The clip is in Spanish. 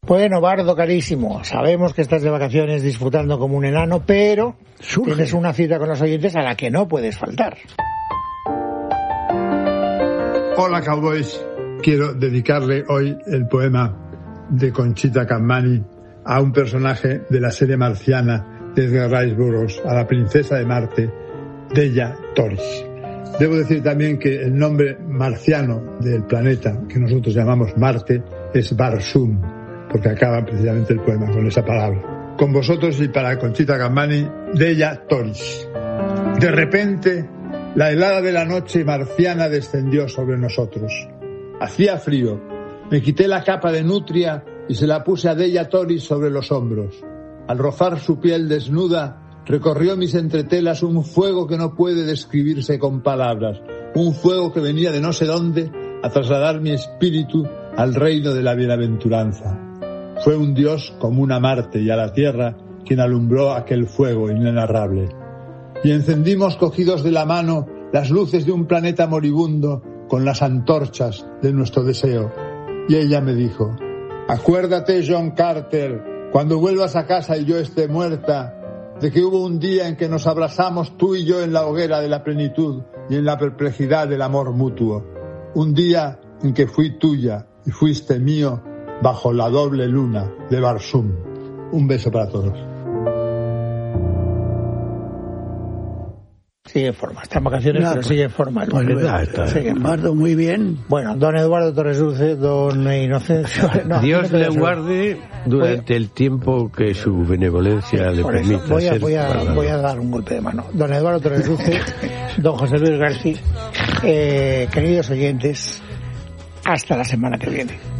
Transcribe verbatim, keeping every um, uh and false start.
Bueno, Bardo, carísimo, sabemos que estás de vacaciones disfrutando como un enano, pero Surge. tienes una cita con los oyentes a la que no puedes faltar. Hola, cowboys. Quiero dedicarle hoy el poema de Conchita Camani a un personaje de la serie marciana de Edgar Rice Burroughs, a la princesa de Marte, Della Torres. Debo decir también que el nombre marciano del planeta que nosotros llamamos Marte es Barsoom, porque acaba precisamente el poema con esa palabra. Con vosotros y para Conchita Camani, Della Torres. De repente, la helada de la noche marciana descendió sobre nosotros. Hacía frío. Me quité la capa de nutria y se la puse a Della Torres sobre los hombros. Al rozar su piel desnuda, recorrió mis entretelas un fuego que no puede describirse con palabras, un fuego que venía de no sé dónde a trasladar mi espíritu al reino de la bienaventuranza. Fue un dios común a Marte y a la Tierra quien alumbró aquel fuego inenarrable. Y encendimos cogidos de la mano las luces de un planeta moribundo con las antorchas de nuestro deseo. Y ella me dijo: acuérdate, John Carter, cuando vuelvas a casa y yo esté muerta, de que hubo un día en que nos abrazamos tú y yo en la hoguera de la plenitud y en la perplejidad del amor mutuo. Un día en que fui tuya y fuiste mío bajo la doble luna de Barsoom. Un beso para todos. Sigue en forma, está en vacaciones, no, pero pues, sigue en forma. Pues verdad, está Eduardo, muy bien. Bueno, don Eduardo Torres Dulce, don Inocencio... No, Dios le guarde durante el tiempo que su benevolencia le permita. Voy a, voy, a, voy a dar un golpe de mano. Don Eduardo Torres Dulce, don José Luis García, eh, queridos oyentes, hasta la semana que viene.